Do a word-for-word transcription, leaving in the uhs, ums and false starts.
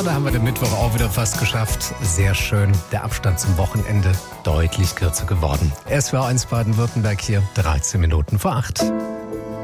da haben wir den Mittwoch auch wieder fast geschafft. Sehr schön. Der Abstand zum Wochenende deutlich kürzer geworden. S W R eins Baden-Württemberg hier, dreizehn Minuten vor acht.